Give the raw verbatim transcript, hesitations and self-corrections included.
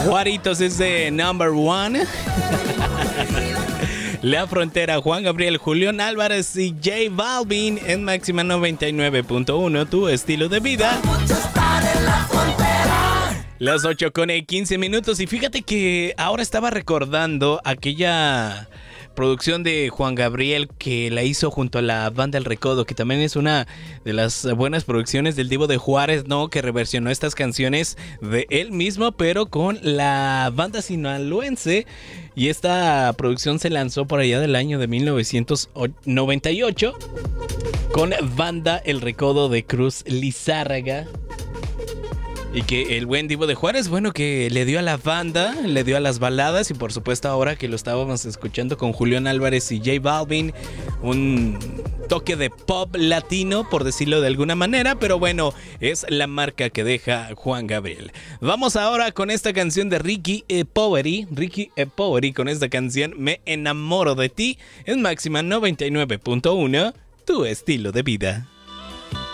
Juaritos es de Number One. La Frontera, Juan Gabriel, Julián Álvarez y J Balvin en Máxima noventa y nueve punto uno, tu estilo de vida. Las ocho con quince minutos y fíjate que ahora estaba recordando aquella producción de Juan Gabriel que la hizo junto a la Banda El Recodo, que también es una de las buenas producciones del Divo de Juárez, ¿no? Que reversionó estas canciones de él mismo, pero con la banda sinaloense. Y esta producción se lanzó por allá del año de mil novecientos noventa y ocho con Banda El Recodo de Cruz Lizárraga. Y que el buen Divo de Juárez, bueno, que le dio a la banda, le dio a las baladas. Y por supuesto ahora que lo estábamos escuchando con Julián Álvarez y J Balvin, un toque de pop latino, por decirlo de alguna manera. Pero bueno, es la marca que deja Juan Gabriel. Vamos ahora con esta canción de Ricky E. Poveri. Ricky E. Poveri con esta canción Me Enamoro de Ti en Máxima noventa y nueve punto uno, tu estilo de vida.